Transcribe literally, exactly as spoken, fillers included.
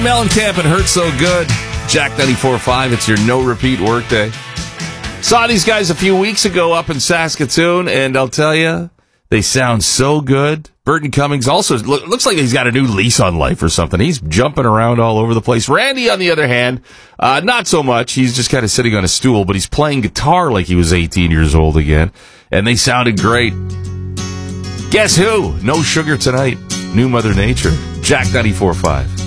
Mellencamp and Hurt So Good. Jack ninety-four point five, it's your no-repeat workday. Saw these guys a few weeks ago up in Saskatoon, and I'll tell you, they sound so good. Burton Cummings also look, looks like he's got a new lease on life or something. He's jumping around all over the place. Randy, on the other hand, uh, not so much. He's just kind of sitting on a stool, but he's playing guitar like he was eighteen years old again, and they sounded great. Guess who? No Sugar Tonight. New Mother Nature. Jack ninety-four point five.